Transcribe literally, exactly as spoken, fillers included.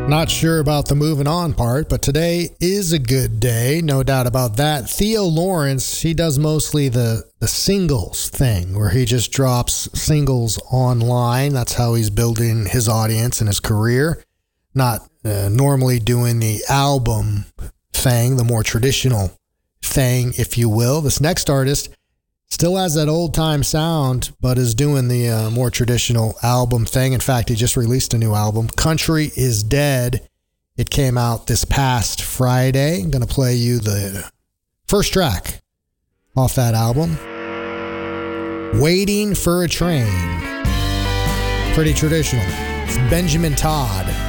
Not sure about the moving on part, but today is a good day, no doubt about that. Theo Lawrence, he does mostly the, the singles thing, where he just drops singles online. That's how he's building his audience and his career. Not uh, normally doing the album thing, the more traditional thing, if you will. This next artist still has that old-time sound, but is doing the uh, more traditional album thing. In fact, he just released a new album, Country is Dead. It came out this past Friday. I'm going to play you the first track off that album, Waiting for a Train. Pretty traditional. It's Benjamin Todd.